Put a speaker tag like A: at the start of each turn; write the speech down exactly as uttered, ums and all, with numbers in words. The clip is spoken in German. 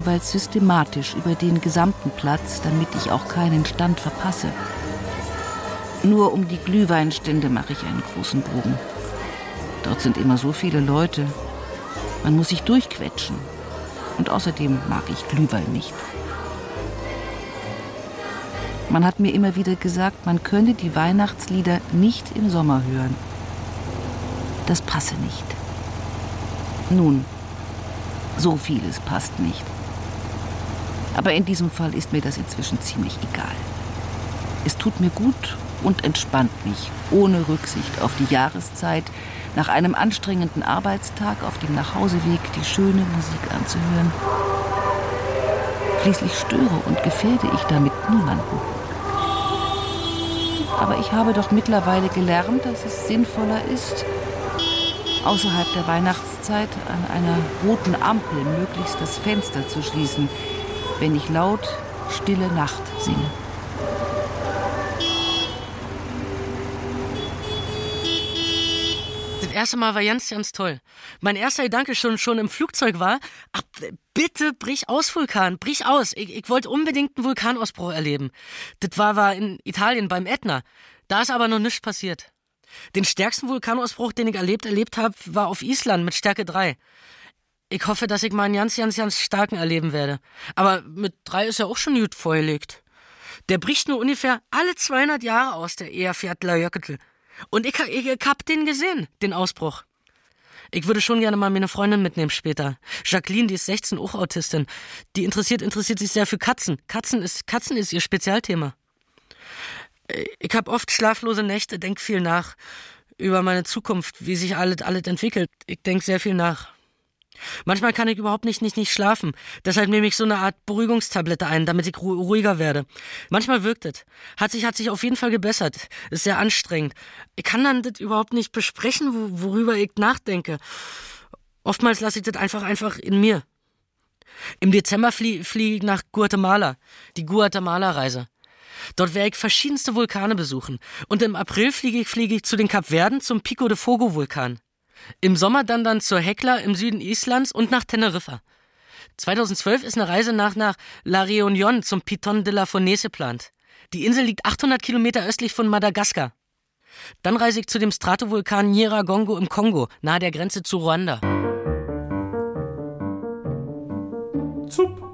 A: jeweils systematisch über den gesamten Platz, damit ich auch keinen Stand verpasse. Nur um die Glühweinstände mache ich einen großen Bogen. Dort sind immer so viele Leute. Man muss sich durchquetschen. Und außerdem mag ich Glühwein nicht. Man hat mir immer wieder gesagt, man könne die Weihnachtslieder nicht im Sommer hören. Das passe nicht. Nun, so vieles passt nicht. Aber in diesem Fall ist mir das inzwischen ziemlich egal. Es tut mir gut und entspannt mich, ohne Rücksicht auf die Jahreszeit, nach einem anstrengenden Arbeitstag auf dem Nachhauseweg die schöne Musik anzuhören. Schließlich störe und gefährde ich damit niemanden. Aber ich habe doch mittlerweile gelernt, dass es sinnvoller ist, außerhalb der Weihnachtszeit an einer roten Ampel möglichst das Fenster zu schließen, wenn ich laut Stille Nacht singe.
B: Das erste Mal war ganz, ganz toll. Mein erster Gedanke schon, schon im Flugzeug war, ach, bitte brich aus, Vulkan, brich aus. Ich, ich wollte unbedingt einen Vulkanausbruch erleben. Das war, war in Italien beim Ätna. Da ist aber noch nichts passiert. Den stärksten Vulkanausbruch, den ich erlebt, erlebt habe, war auf Island mit Stärke drei. Ich hoffe, dass ich mal einen ganz, ganz, ganz starken erleben werde. Aber mit drei ist ja auch schon gut vorgelegt. Der bricht nur ungefähr alle zweihundert Jahre aus, der Eyjafjallajökull. Und ich, ich, ich hab den gesehen, den Ausbruch. Ich würde schon gerne mal meine Freundin mitnehmen später. Jacqueline, die ist sechzehn, auch Autistin. Die interessiert, interessiert sich sehr für Katzen. Katzen ist, Katzen ist ihr Spezialthema. Ich habe oft schlaflose Nächte, denk viel nach über meine Zukunft, wie sich alles, alles entwickelt. Ich denk sehr viel nach. Manchmal kann ich überhaupt nicht, nicht, nicht schlafen. Deshalb nehme ich so eine Art Beruhigungstablette ein, damit ich ru- ruhiger werde. Manchmal wirkt es. Hat sich, hat sich auf jeden Fall gebessert. Ist sehr anstrengend. Ich kann dann das überhaupt nicht besprechen, wo, worüber ich nachdenke. Oftmals lasse ich das einfach, einfach in mir. Im Dezember flie- fliege ich nach Guatemala. Die Guatemala-Reise. Dort werde ich verschiedenste Vulkane besuchen. Und im April fliege ich, fliege ich zu den Kapverden zum Pico de Fogo-Vulkan. Im Sommer dann dann zur Hekla im Süden Islands und nach Teneriffa. zweitausendzwölf ist eine Reise nach, nach La Réunion zum Piton de la Fournaise geplant. Die Insel liegt achthundert Kilometer östlich von Madagaskar. Dann reise ich zu dem Stratovulkan Nyiragongo im Kongo, nahe der Grenze zu Ruanda.
C: Zup.